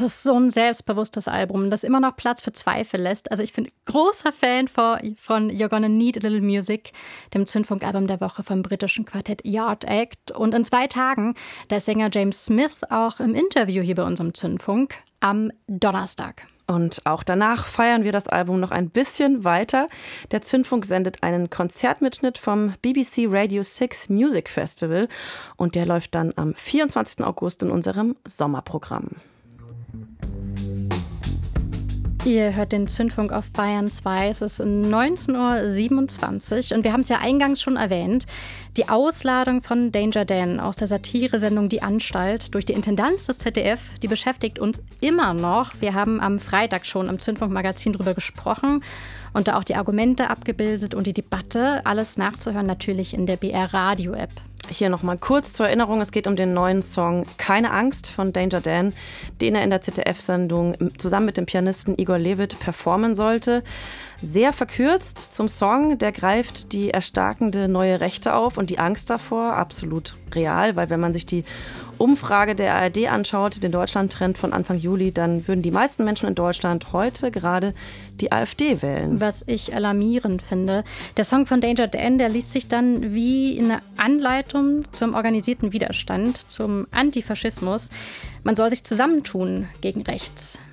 ist so ein selbstbewusstes Album, das immer noch Platz für Zweifel lässt. Also ich bin großer Fan von You're Gonna Need a Little Music, dem Zündfunkalbum der Woche vom britischen Quartett Yard Act. Und in 2 Tagen, da ist Sänger James Smith auch im Interview hier bei unserem Zündfunk am Donnerstag. Und auch danach feiern wir das Album noch ein bisschen weiter. Der Zündfunk sendet einen Konzertmitschnitt vom BBC Radio 6 Music Festival. Und der läuft dann am 24. August in unserem Sommerprogramm. Ihr hört den Zündfunk auf Bayern 2. Es ist 19:27 Uhr und wir haben es ja eingangs schon erwähnt. Die Ausladung von Danger Dan aus der Satiresendung Die Anstalt durch die Intendanz des ZDF, die beschäftigt uns immer noch. Wir haben am Freitag schon im Zündfunk-Magazin drüber gesprochen und da auch die Argumente abgebildet und die Debatte. Alles nachzuhören natürlich in der BR-Radio-App. Hier nochmal kurz zur Erinnerung, es geht um den neuen Song Keine Angst von Danger Dan, den er in der ZDF-Sendung zusammen mit dem Pianisten Igor Levit performen sollte. Sehr verkürzt zum Song, der greift die erstarkende neue Rechte auf und die Angst davor, absolut real, weil wenn man sich die Umfrage der ARD anschaut, den Deutschland-Trend von Anfang Juli, dann würden die meisten Menschen in Deutschland heute gerade die AfD wählen. Was ich alarmierend finde. Der Song von Danger Dan, der liest sich dann wie eine Anleitung zum organisierten Widerstand, zum Antifaschismus. Man soll sich zusammentun gegen rechts.